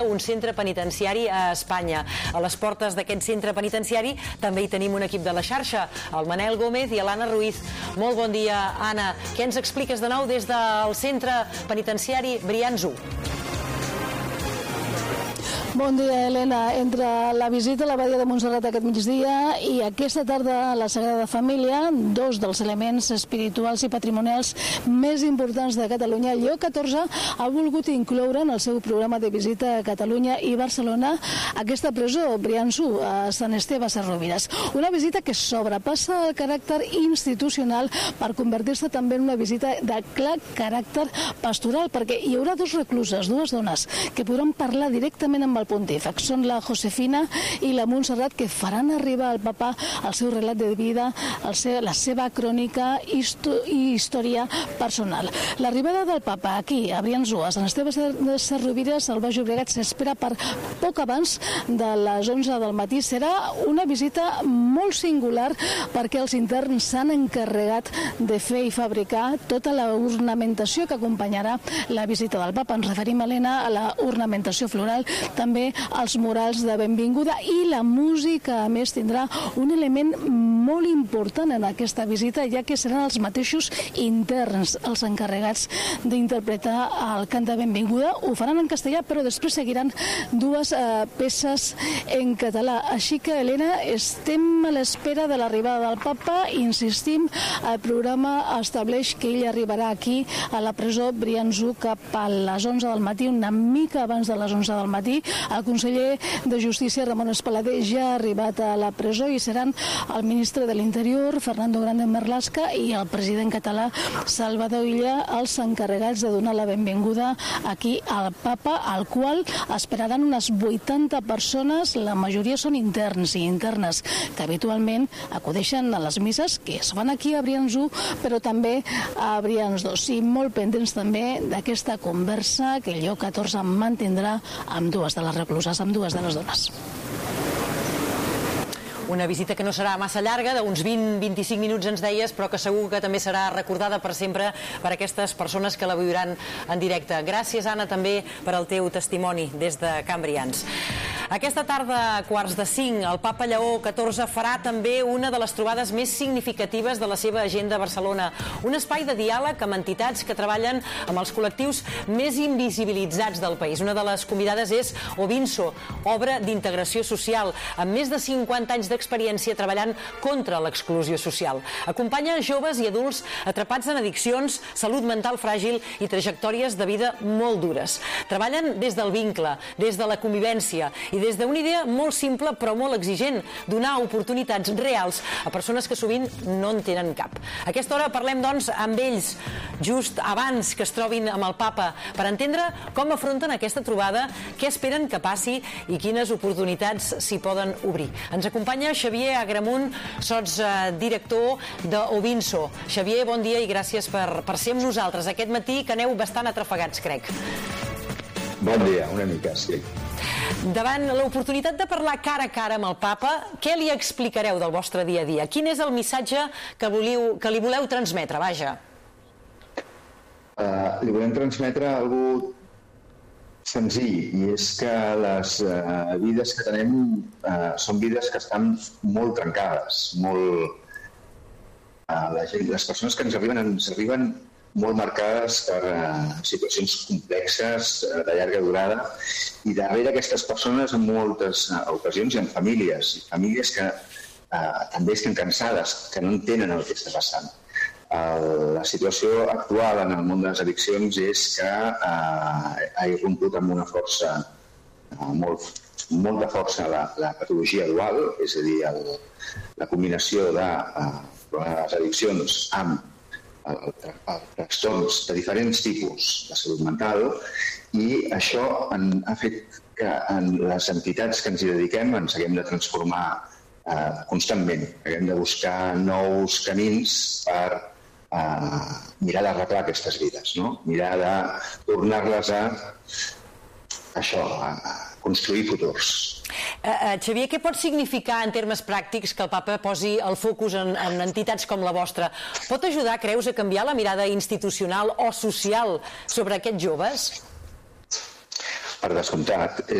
un centre penitenciari a Espanya. A les portes d'aquest centre penitenciari també hi tenim un equip de la xarxa, el Manel Gómez i l'Anna Ruiz. Molt bon dia, Anna. Què ens expliques de nou des del centre penitenciari Brians 1? Bon dia, Helena. Entre la visita a la Badia de Montserrat aquest migdia i aquesta tarda a la Sagrada Família, dos dels elements espirituals i patrimonials més importants de Catalunya, Lleó XIV ha volgut incloure en el seu programa de visita a Catalunya i Barcelona aquesta presó, Brians 1, a Sant Esteve Sesrovires. Una visita que sobrepassa el caràcter institucional per convertir-se també en una visita de clar caràcter pastoral, perquè hi haurà dos recluses, dues dones, que podran parlar directament amb el pontífex. Són la Josefina i la Montserrat, que faran arribar al papa el seu relat de vida, la seva crònica i història personal. L'arribada del papa aquí, a Brians 1, a Sant Esteve de Sesrovires, al Baix Llobregat, s'espera per poc abans de les 11 del matí. Serà una visita molt singular perquè els interns s'han encarregat de fer i fabricar tota la ornamentació que acompanyarà la visita del papa. Ens referim, Helena, a la ornamentació floral, també els murals de benvinguda, i la música, a més, tindrà un element molt important en aquesta visita, ja que seran els mateixos interns els encarregats d'interpretar el cant de benvinguda. Ho faran en castellà, però després seguiran dues peces en català. Així que, Helena, estem a l'espera de l'arribada del papa. Insistim, el programa estableix que ell arribarà aquí a la presó Brians 1 cap a les 11 del matí, una mica abans de les 11 del matí. El conseller de Justícia, Ramon Espalader, ja ha arribat a la presó i seran el ministre de l'Interior, Fernando Grande Marlaska, i el president català, Salvador Illa, els encarregats de donar la benvinguda aquí al papa, al qual esperaran unes 80 persones. La majoria són interns i internes que habitualment acudeixen a les misses que es fan aquí a Brians 1, però també a Brians 2. I molt pendents també d'aquesta conversa que Lleó XIV mantindrà amb dues de les recluses, amb dues de les dones. Una visita que no serà massa llarga, d'uns 20-25 minuts ens deies, però que segur que també serà recordada per sempre per aquestes persones que la viuran en directe. Gràcies, Anna, també per al teu testimoni des de Can Brians. Aquesta tarda, a 4:45, el papa Lleó XIV farà també una de les trobades més significatives de la seva agenda a Barcelona. Un espai de diàleg amb entitats que treballen amb els col·lectius més invisibilitzats del país. Una de les convidades és Ovinso, obra d'integració social, amb més de 50 anys d'experiència treballant contra l'exclusió social. Acompanya joves i adults atrapats en addiccions, salut mental fràgil i trajectòries de vida molt dures. Treballen des del vincle, des de la convivència i des d'una idea molt simple però molt exigent, donar oportunitats reals a persones que sovint no en tenen cap. A aquesta hora parlem, doncs, amb ells, just abans que es trobin amb el papa, per entendre com afronten aquesta trobada, què esperen que passi i quines oportunitats s'hi poden obrir. Ens acompanya Xavier Agramunt, sots director d'Ovinso. Xavier, bon dia i gràcies per ser amb nosaltres aquest matí, que aneu bastant atrafegats, crec. Bon dia, una mica, sí. Davant l'oportunitat de parlar cara a cara amb el papa, què li explicareu del vostre dia a dia? Quin és el missatge que li voleu transmetre, vaja? Li volem transmetre algú senzill, i és que les vides que tenim són vides que estan molt trencades, les persones que ens arriben molt marcades per situacions complexes de llarga durada, i darrere aquestes persones en moltes ocasions hi ha famílies que també estan cansades, que no entenen el que està passant. La situació actual en el món de les addiccions és que ha irromput amb una força, molta força, la patologia dual, és a dir, la combinació de les addiccions amb trastorns de diferents tipus de salut mental, i això ha fet que en les entitats que ens hi dediquem ens haguem de transformar constantment, haguem de buscar nous camins per mirar d'arreglar aquestes vides, no? Mirar de tornar-les a construir futurs. Xavier, què pot significar en termes pràctics que el papa posi el focus en entitats com la vostra? Pot ajudar, creus, a canviar la mirada institucional o social sobre aquests joves? Per descomptat.